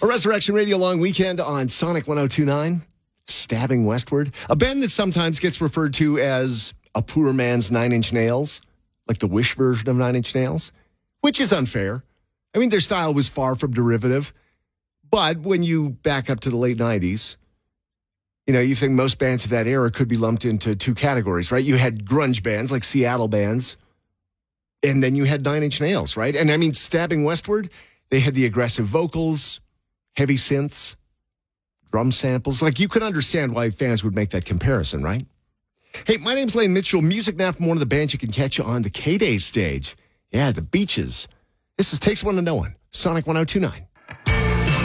A Resurrection Radio long weekend on Sonic 1029, Stabbing Westward. A band that sometimes gets referred to as a poor man's Nine Inch Nails, like the Wish version of Nine Inch Nails, which is unfair. I mean, their style was far from derivative. But when you back up to the late 90s, you know, you think most bands of that era could be lumped into two categories, right? You had grunge bands like Seattle bands, and then you had Nine Inch Nails, right? And I mean, Stabbing Westward, they had the aggressive vocals, heavy synths, drum samples. Like, you could understand why fans would make that comparison, right? Hey, my name's Lane Mitchell. Music now from one of the bands you can catch on the K-Day stage. Yeah, the Beaches. This is Takes One to Know One, Sonic 1029.